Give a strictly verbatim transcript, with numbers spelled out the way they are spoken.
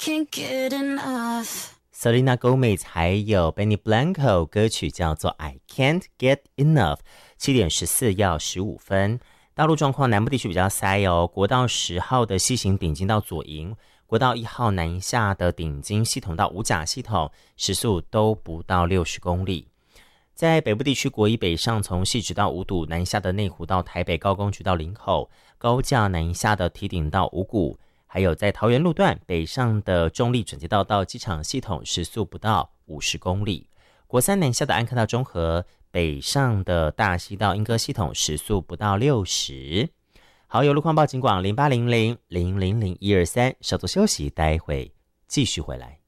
can't get enough。 Selena Gomez 还有 Benny Blanco 歌曲叫做 I Can't Get Enough。 七点十四要十五分。道路状况，南部地区比较塞哦。国道十号的西行顶金到左营，国道一号南下的顶金系统到五甲系统时速都不到六十公里。在北部地区，国一北上从汐止到五堵，南下的内湖到台北高工局到林口，高架南下的堤顶到五股，还有在桃园路段北上的中立转接道到机场系统时速不到五十公里。国三南下的安科到中和，北上的大溪到莺歌系统时速不到六十。好，有路况报警广零八零零零零零一二三，稍作休息，待会继续回来。